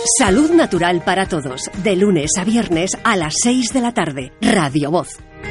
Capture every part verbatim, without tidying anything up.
Salud natural para todos, de lunes a viernes a las seis de la tarde. Radio Voz.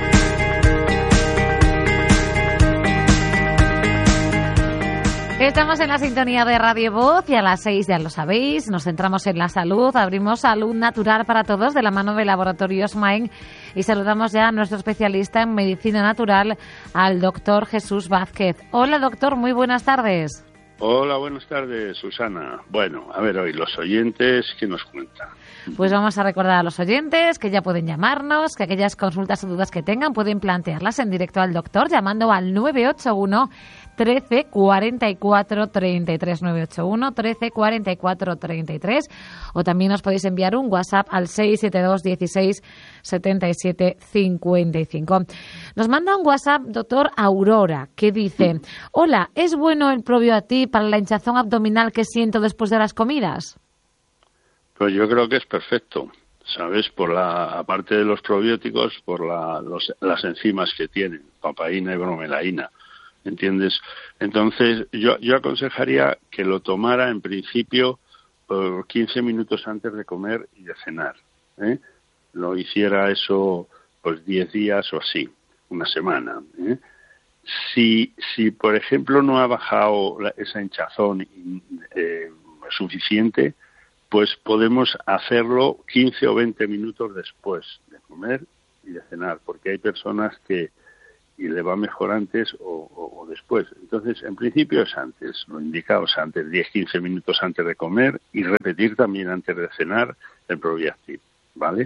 Estamos en la sintonía de Radio Voz y a las seis, ya lo sabéis, nos centramos en la salud, abrimos Salud Natural para Todos de la mano de Laboratorios Main y saludamos ya a nuestro especialista en medicina natural, al doctor Jesús Vázquez. Hola doctor, muy buenas tardes. Hola, buenas tardes, Susana. Bueno, a ver, hoy los oyentes, ¿qué nos cuentan? Pues vamos a recordar a los oyentes que ya pueden llamarnos, que aquellas consultas o dudas que tengan pueden plantearlas en directo al doctor llamando al nueve ocho uno trece cuarenta y cuatro treinta y tres, nueve ocho uno trece cuarenta y cuatro treinta y tres, o también os podéis enviar un WhatsApp al seis siete dos dieciséis setenta y siete cincuenta y cinco. Nos manda un WhatsApp doctor Aurora que dice: hola, ¿es bueno el Probioactive para la hinchazón abdominal que siento después de las comidas? Pues yo creo que es perfecto, ¿sabes? Por la, aparte de los probióticos, por la, los, las enzimas que tienen, papaína y bromelaína, ¿entiendes? Entonces, yo, yo aconsejaría que lo tomara en principio por quince minutos antes de comer y de cenar, ¿eh? Lo hiciera eso, pues diez días o así, una semana, ¿eh? Si, si, por ejemplo, no ha bajado la, esa hinchazón eh, suficiente, pues podemos hacerlo quince o veinte minutos después de comer y de cenar, porque hay personas que y le va mejor antes o, o, o después. Entonces, en principio es antes, lo indicado es antes, diez a quince minutos antes de comer y repetir también antes de cenar el Probioactive, ¿vale?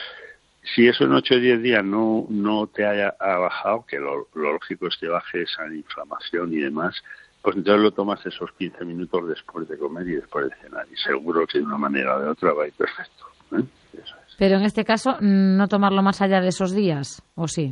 Si eso en ocho o diez días no, no te haya ha bajado, que lo, lo lógico es que baje esa inflamación y demás, pues entonces lo tomas esos quince minutos después de comer y después de cenar. Y seguro que de una manera o de otra va a ir perfecto, ¿eh? Eso es. Pero en este caso, no tomarlo más allá de esos días, ¿o sí?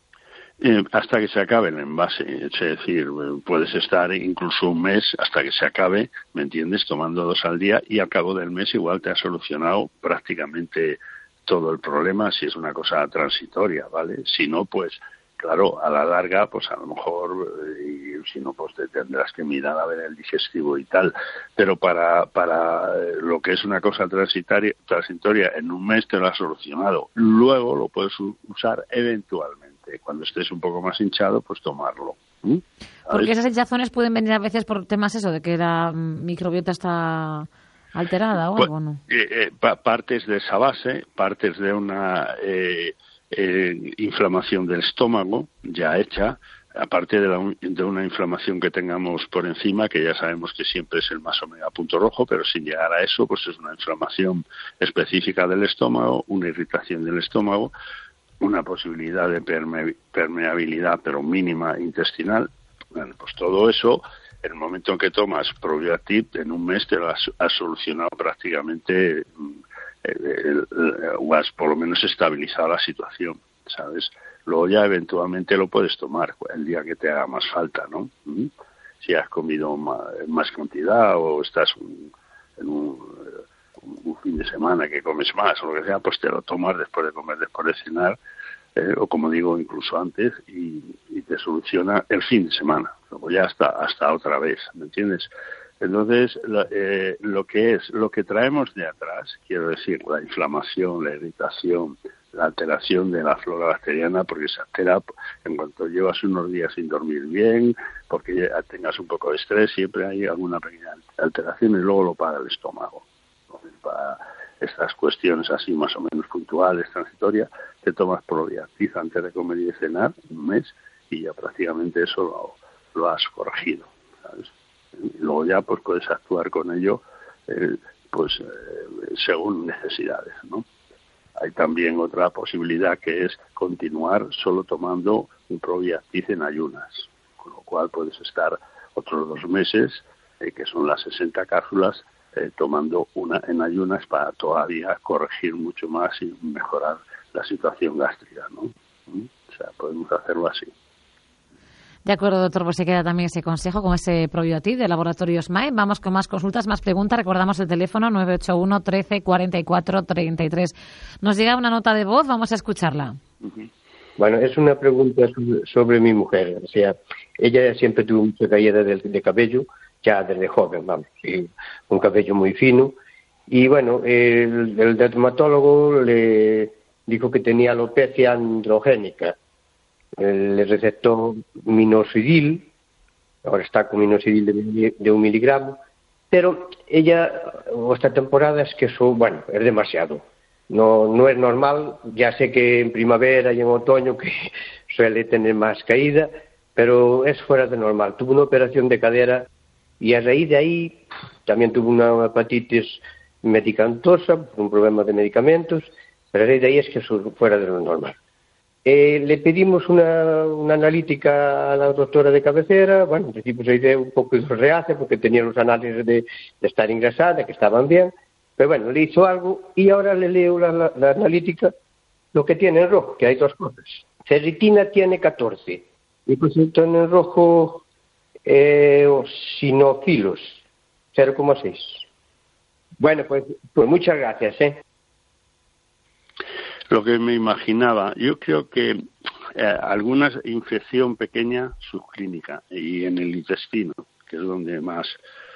Eh, hasta que se acabe el envase, es decir, puedes estar incluso un mes hasta que se acabe, ¿me entiendes?, tomando dos al día y al cabo del mes igual te ha solucionado prácticamente todo el problema si es una cosa transitoria, ¿vale? Si no, pues claro, a la larga, pues a lo mejor, y si no, pues te tendrás que mirar a ver el digestivo y tal, pero para para lo que es una cosa transitoria, transitoria en un mes te lo has solucionado, luego lo puedes usar eventualmente. Cuando estés un poco más hinchado, pues tomarlo. ¿Mm? Porque esas hinchazones pueden venir a veces por temas eso, de que la microbiota está alterada o pues, algo, ¿no? Eh, eh, pa- partes de esa base, partes de una eh, eh, inflamación del estómago ya hecha, aparte de, la, de una inflamación que tengamos por encima, que ya sabemos que siempre es el más o menos punto rojo, pero sin llegar a eso, pues es una inflamación específica del estómago, una irritación del estómago, una posibilidad de perme- permeabilidad, pero mínima, intestinal. Bueno, pues todo eso, en el momento en que tomas Probioactive, en un mes te lo has, has solucionado prácticamente, eh, el, el, o has por lo menos estabilizado la situación, ¿sabes? Luego ya eventualmente lo puedes tomar el día que te haga más falta, ¿no? ¿Mm? Si has comido más, más cantidad o estás un, en un... un fin de semana que comes más o lo que sea, pues te lo tomas después de comer, después de cenar, eh, o como digo, incluso antes, y, y te soluciona el fin de semana, luego ya hasta, hasta otra vez, ¿me entiendes? Entonces, la, eh, lo que es, lo que traemos de atrás, quiero decir, la inflamación, la irritación, la alteración de la flora bacteriana, porque se altera en cuanto llevas unos días sin dormir bien, porque ya tengas un poco de estrés, siempre hay alguna pequeña alteración y luego lo paga el estómago. Para estas cuestiones así más o menos puntuales, transitorias, te tomas Probioactive antes de comer y de cenar, un mes, y ya prácticamente eso lo, lo has corregido, ¿sabes? Y luego ya pues puedes actuar con ello eh, pues eh, según necesidades, ¿no? Hay también otra posibilidad que es continuar solo tomando un Probioactive en ayunas, con lo cual puedes estar otros dos meses, eh, que son las sesenta cápsulas, Eh, tomando una en ayunas para todavía corregir mucho más y mejorar la situación gástrica, ¿no? ¿Mm? O sea, podemos hacerlo así. De acuerdo, doctor, pues se queda también ese consejo con ese Probioactive de Laboratorios M A E. Vamos con más consultas, más preguntas. Recordamos el teléfono nueve ocho uno trece cuarenta y cuatro treinta y tres. Nos llega una nota de voz, vamos a escucharla. Uh-huh. Bueno, es una pregunta sobre, sobre mi mujer. O sea, ella siempre tuvo mucha caída de, de cabello, ya desde joven, vamos, y un cabello muy fino, Y bueno, el, el dermatólogo le dijo que tenía alopecia androgénica. Eh, le recetó minoxidil, ahora está con minoxidil de, de un miligramo, pero ella, esta temporada es que eso, bueno, es demasiado. No, no es normal, ya sé que en primavera y en otoño que suele tener más caída, pero es fuera de normal. Tuvo una operación de cadera y a raíz de ahí también tuvo una hepatitis medicamentosa, un problema de medicamentos, pero a raíz de ahí es que es fuera de lo normal. Eh, le pedimos una, una analítica a la doctora de cabecera. Bueno, en principio se hizo un poco de reace porque tenía los análisis de, de estar ingresada, que estaban bien, pero bueno, le hizo algo y ahora le leo la, la, la analítica, lo que tiene en rojo, que hay dos cosas. Ferritina tiene catorce y pues tiene en rojo eh, sinofilos, cero coma seis. Bueno, pues, pues muchas gracias, ¿eh? Lo que me imaginaba, yo creo que eh, alguna infección pequeña subclínica y en el intestino, que es donde más,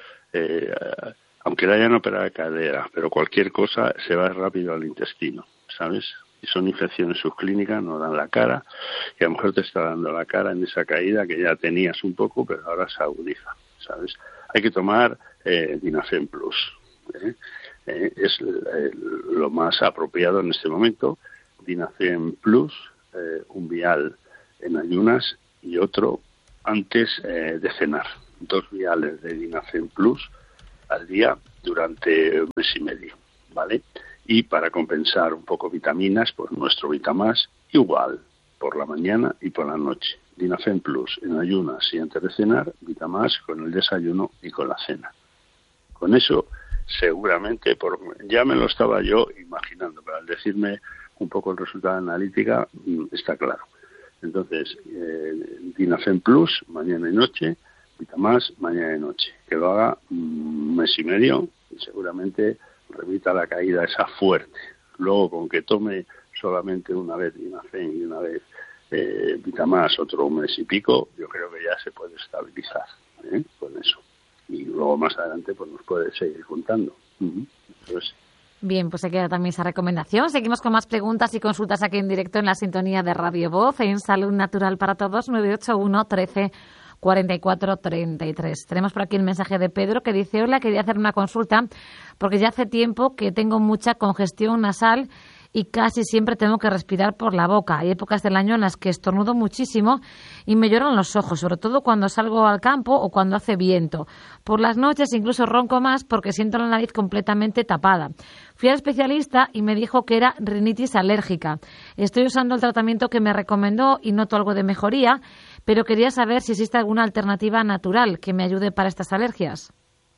eh, aunque le hayan operado de cadera, pero cualquier cosa se va rápido al intestino, ¿sabes? Y son infecciones subclínicas, no dan la cara, y a lo mejor te está dando la cara en esa caída que ya tenías un poco, pero ahora se agudiza, ¿sabes? Hay que tomar eh, Dinafen Plus, ¿eh? Eh, es eh, lo más apropiado en este momento. Dinafen Plus, eh, un vial en ayunas y otro antes eh, de cenar. Dos viales de Dinafen Plus al día durante un mes y medio, ¿vale? Y para compensar un poco vitaminas, pues nuestro Vitamás igual, por la mañana y por la noche. Dinafen Plus en ayunas y antes de cenar, Vitamás con el desayuno y con la cena. Con eso seguramente, por, ya me lo estaba yo imaginando, pero al decirme un poco el resultado de la analítica, está claro. Entonces, eh, Dinafen Plus, mañana y noche, Vitamás, mañana y noche. Que lo haga un mes y medio y seguramente remita la caída esa fuerte. Luego, con que tome solamente una vez Dinafen y una vez eh, Vitamás, otro mes y pico, yo creo que ya se puede estabilizar, ¿eh? Con eso. Y luego más adelante pues nos puede seguir contando. Uh-huh. Entonces, bien, pues se queda también esa recomendación. Seguimos con más preguntas y consultas aquí en directo en la sintonía de Radio Voz en Salud Natural para Todos, nueve ocho uno, trece, cuarenta y cuatro, treinta y tres. Tenemos por aquí el mensaje de Pedro que dice: hola, quería hacer una consulta porque ya hace tiempo que tengo mucha congestión nasal y casi siempre tengo que respirar por la boca. Hay épocas del año en las que estornudo muchísimo y me lloran los ojos, sobre todo cuando salgo al campo o cuando hace viento. Por las noches incluso ronco más porque siento la nariz completamente tapada. Fui al especialista y me dijo que era rinitis alérgica. Estoy usando el tratamiento que me recomendó y noto algo de mejoría, pero quería saber si existe alguna alternativa natural que me ayude para estas alergias.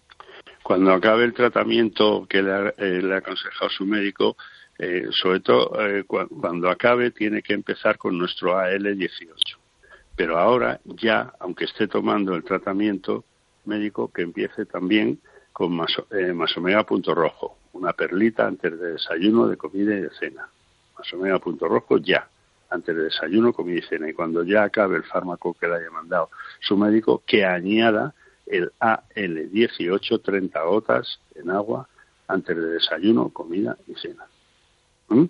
Cuando acabe el tratamiento que le ha, eh, le ha aconsejado su médico, Eh, sobre todo eh, cu- cuando acabe tiene que empezar con nuestro A L dieciocho, pero ahora ya, aunque esté tomando el tratamiento médico, que empiece también con maso, eh, Masomega punto rojo, una perlita antes de desayuno, de comida y de cena. Masomega punto rojo ya, antes de desayuno, comida y cena, y cuando ya acabe el fármaco que le haya mandado su médico, que añada el A L dieciocho, treinta gotas en agua antes de desayuno, comida y cena. ¿Mm?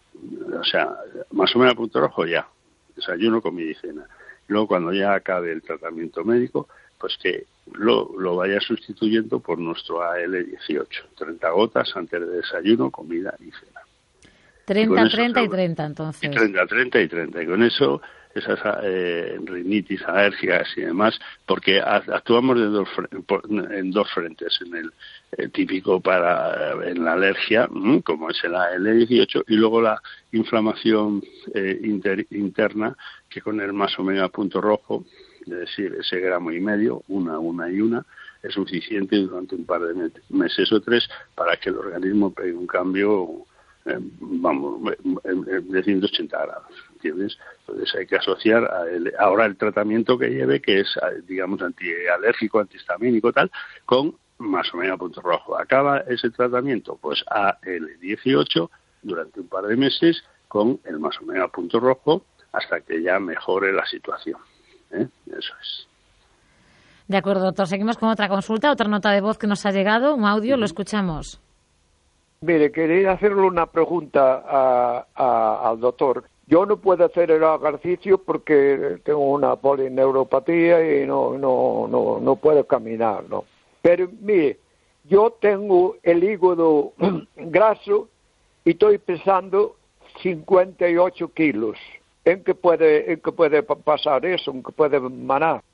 O sea, más o menos a punto rojo ya, desayuno, comida y cena. Luego, cuando ya acabe el tratamiento médico, pues que lo, lo vaya sustituyendo por nuestro A L dieciocho, treinta gotas antes de desayuno, comida y cena. treinta, Y treinta y treinta, entonces. Y treinta, treinta y treinta. Y con eso, esas eh, rinitis, alergias y demás, porque actuamos de dos, en dos frentes, en el eh, típico para en la alergia, como es el A L dieciocho, y luego la inflamación eh, inter, interna, que con el Masomega punto rojo, es decir, ese gramo y medio, una, una y una, es suficiente durante un par de meses o tres para que el organismo pegue un cambio, eh, vamos, de ciento ochenta grados, ¿entiendes? Entonces hay que asociar a el, ahora el tratamiento que lleve, que es, digamos, antialérgico, antihistamínico, tal, con Masomega punto rojo. Acaba ese tratamiento, pues A L dieciocho, durante un par de meses, con el Masomega punto rojo, hasta que ya mejore la situación. ¿Eh? Eso es. De acuerdo, doctor. Seguimos con otra consulta, otra nota de voz que nos ha llegado, un audio, lo escuchamos. Mire, quería hacerle una pregunta a, a, al doctor. Yo no puedo hacer el ejercicio porque tengo una polineuropatía y no, no, no, no puedo caminar, ¿no? Pero mire, yo tengo el hígado graso y estoy pesando cincuenta y ocho kilos. ¿En qué puede, en qué puede pasar eso? ¿En qué puede manar?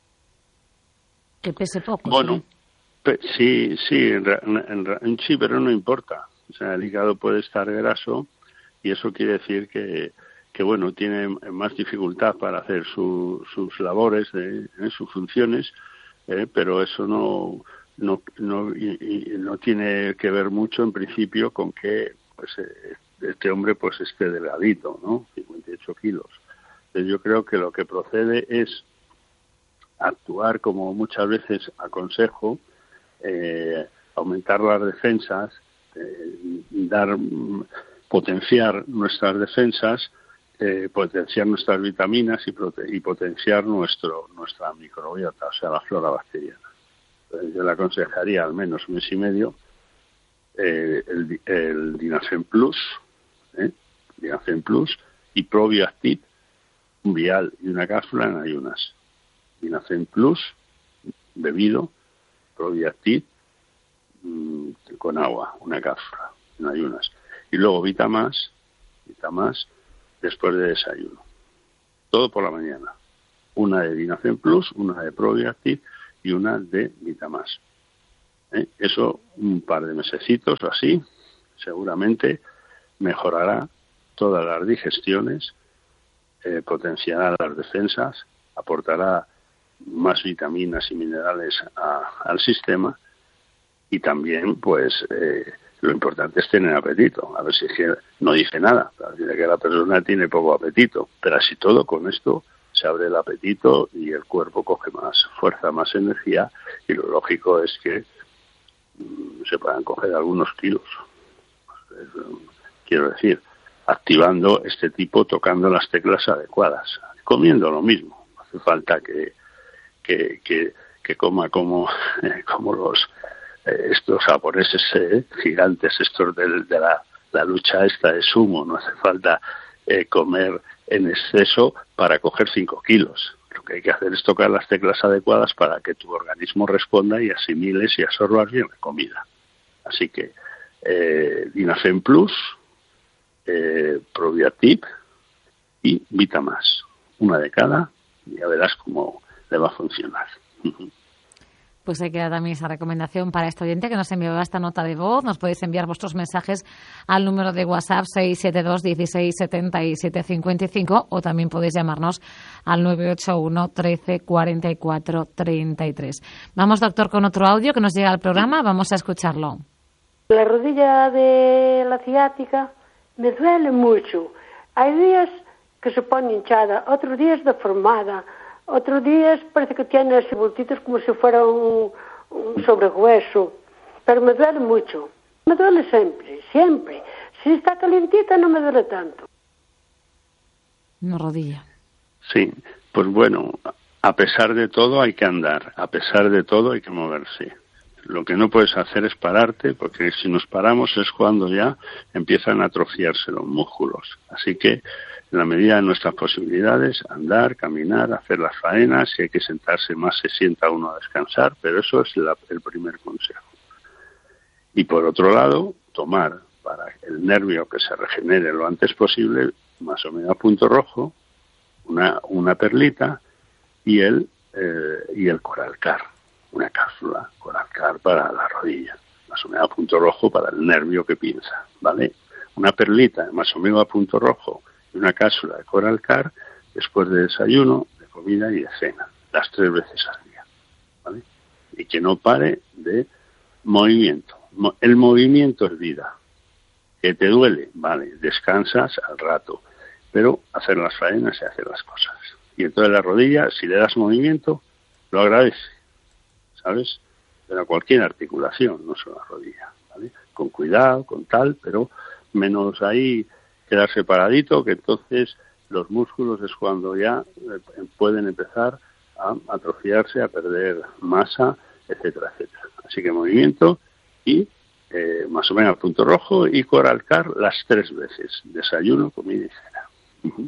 Que pese poco. Bueno, ¿sí? pe- sí, sí, en, ra- en ra- en sí, pero no importa. O sea, el hígado puede estar graso y eso quiere decir que, que bueno, tiene más dificultad para hacer su, sus labores, eh, eh, sus funciones, eh, pero eso no no no, y, y no tiene que ver mucho en principio con que pues eh, este hombre pues esté delgadito, ¿no? cincuenta y ocho kilos. Entonces yo creo que lo que procede es actuar como muchas veces aconsejo, eh, aumentar las defensas, eh, dar potenciar nuestras defensas, eh, potenciar nuestras vitaminas y, prote- y potenciar nuestro nuestra microbiota, o sea, la flora bacteriana. Entonces, yo le aconsejaría al menos un mes y medio eh, el, el Dinacen Plus, ¿eh? Dinacen Plus y Probiactiv, un vial y una cápsula en ayunas. Dinacen Plus, bebido, Probiactiv mmm, con agua, una cápsula en ayunas. Y luego Vitamás, Vitamás después de desayuno. Todo por la mañana. Una de Dinacen Plus, una de Probiactiv y una de Vitamás. ¿Eh? Eso un par de mesecitos o así, seguramente mejorará todas las digestiones, eh, potenciará las defensas, aportará más vitaminas y minerales a, al sistema y también, pues, eh, lo importante es tener apetito. A ver si es que no dice nada, dice que la persona tiene poco apetito, pero así todo con esto se abre el apetito y el cuerpo coge más fuerza, más energía y lo lógico es que mmm, se puedan coger algunos kilos. Quiero decir, activando este tipo, tocando las teclas adecuadas, comiendo lo mismo. No hace falta que que, que, que coma como, eh, como los eh, estos japoneses eh, gigantes, estos de, de la, la lucha esta de sumo. No hace falta eh, comer en exceso para coger cinco kilos. Lo que hay que hacer es tocar las teclas adecuadas para que tu organismo responda y asimiles y absorbas bien la comida. Así que eh, Dinacen Plus, eh, Probiactiv y Vitamás, una de cada, y ya verás cómo le va a funcionar. Pues hay que dar también esa recomendación para este oyente que nos envió esta nota de voz. Nos podéis enviar vuestros mensajes al número de WhatsApp seis siete dos, dieciséis, setenta y siete cincuenta y cinco o también podéis llamarnos al nueve ocho uno, trece, cuarenta y cuatro, treinta y tres. Vamos, doctor, con otro audio que nos llega al programa. Vamos a escucharlo. La rodilla de la ciática me duele mucho. Hay días que se pone hinchada, otros días deformada. Otros días parece que tiene ese bultitos como si fuera un, un sobrehueso, pero me duele mucho. Me duele siempre, siempre. Si está calientita no me duele tanto. Una rodilla. Sí, pues bueno, a pesar de todo hay que andar, a pesar de todo hay que moverse. Lo que no puedes hacer es pararte, porque si nos paramos es cuando ya empiezan a atrofiarse los músculos. Así que, en la medida de nuestras posibilidades, andar, caminar, hacer las faenas. Si hay que sentarse más, se sienta uno a descansar, pero eso es la, el primer consejo. Y por otro lado, tomar para el nervio que se regenere lo antes posible, más o menos a punto rojo, una, una perlita y el, eh, y el Coralcar, una cápsula Coralcar para la rodilla, más o menos a punto rojo para el nervio que pinza, ¿vale? Una perlita más o menos a punto rojo y una cápsula de Coralcar después de desayuno, de comida y de cena, las tres veces al día, ¿vale? Y que no pare de movimiento. El movimiento es vida. ¿Que te duele? Vale, descansas al rato, pero hacer las faenas y hacer las cosas. Y entonces la rodilla, si le das movimiento, lo agradece, ¿sabes? Pero cualquier articulación, no solo la rodilla, ¿vale? Con cuidado, con tal, pero menos ahí quedar separadito, que entonces los músculos es cuando ya pueden empezar a atrofiarse, a perder masa, etcétera, etcétera. Así que movimiento y eh, más o menos punto rojo, y Coralcar las tres veces, desayuno, comida y cena. Uh-huh.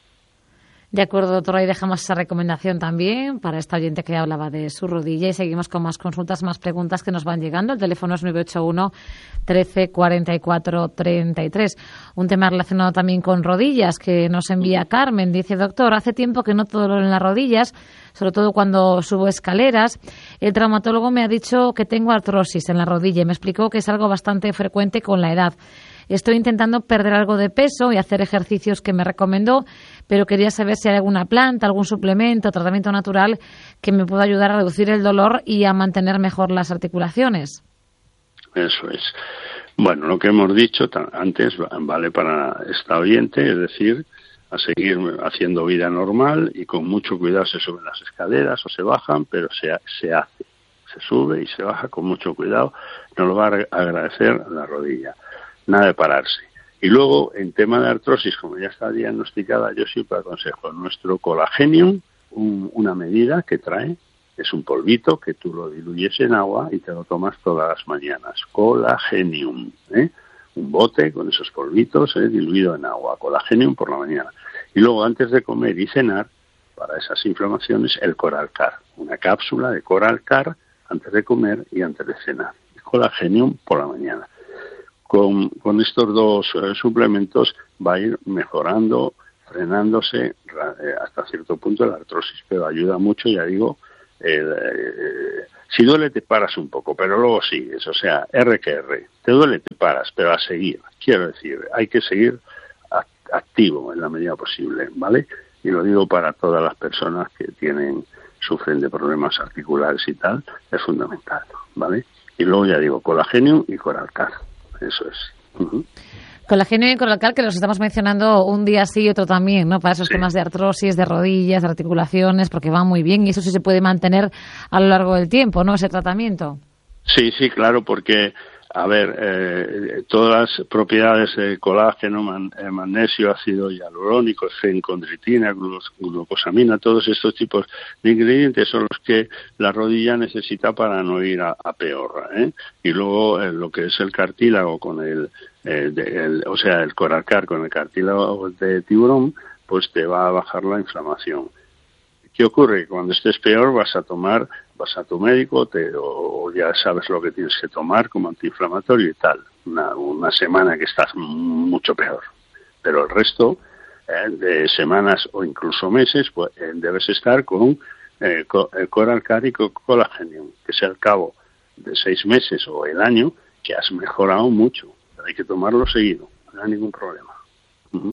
De acuerdo, doctor, ahí dejamos esa recomendación también para esta oyente que hablaba de su rodilla y seguimos con más consultas, más preguntas que nos van llegando. El teléfono es nueve ocho uno, trece, cuarenta y cuatro, treinta y tres. Un tema relacionado también con rodillas que nos envía Carmen. Dice, doctor, hace tiempo que noto dolor en las rodillas, sobre todo cuando subo escaleras. El traumatólogo me ha dicho que tengo artrosis en la rodilla y me explicó que es algo bastante frecuente con la edad. Estoy intentando perder algo de peso y hacer ejercicios que me recomendó, pero quería saber si hay alguna planta, algún suplemento, tratamiento natural que me pueda ayudar a reducir el dolor y a mantener mejor las articulaciones. Eso es. Bueno, lo que hemos dicho antes vale para esta oyente, es decir, a seguir haciendo vida normal y con mucho cuidado se suben las escaleras o se bajan, pero se, se hace. Se sube y se baja con mucho cuidado. Nos lo va a agradecer la rodilla. Nada de pararse. Y luego, en tema de artrosis, como ya está diagnosticada, yo siempre aconsejo nuestro Colagenium, un, una medida que trae, es un polvito que tú lo diluyes en agua y te lo tomas todas las mañanas. Colagenium, ¿eh? Un bote con esos polvitos ¿eh? diluido en agua. Colagenium por la mañana. Y luego, antes de comer y cenar, para esas inflamaciones, el Coralcar. Una cápsula de Coralcar antes de comer y antes de cenar. Y Colagenium por la mañana. Con, con estos dos eh, suplementos va a ir mejorando, frenándose eh, hasta cierto punto la artrosis, pero ayuda mucho, ya digo, eh, eh, si duele te paras un poco, pero luego sigues, o sea, R que R, te duele te paras, pero a seguir, quiero decir, hay que seguir activo en la medida posible, ¿vale? Y lo digo para todas las personas que tienen, sufren de problemas articulares y tal, es fundamental, ¿vale? Y luego ya digo, Colagenium y Coralcar. Eso es. Uh-huh. Colágeno y Coralcar, que los estamos mencionando un día sí y otro también, ¿no? Para esos sí. temas de artrosis, de rodillas, de articulaciones, porque va muy bien y eso sí se puede mantener a lo largo del tiempo, ¿no? Ese tratamiento. Sí, sí, claro, porque, a ver, eh, todas las propiedades de colágeno, man, eh, magnesio, ácido hialurónico, fencoندritina, glucosamina, todos estos tipos de ingredientes son los que la rodilla necesita para no ir a, a peor, ¿eh? Y luego eh, lo que es el cartílago con el, eh, de, el, o sea, el Coralcar con el cartílago de tiburón, pues te va a bajar la inflamación. ¿Qué ocurre? Cuando estés peor vas a tomar, vas a tu médico te, o ya sabes lo que tienes que tomar como antiinflamatorio y tal. Una, una semana que estás mucho peor. Pero el resto eh, de semanas o incluso meses pues eh, debes estar con eh, Coralcar y Colagenium, que es al cabo de seis meses o el año que has mejorado mucho. Pero hay que tomarlo seguido, no hay ningún problema.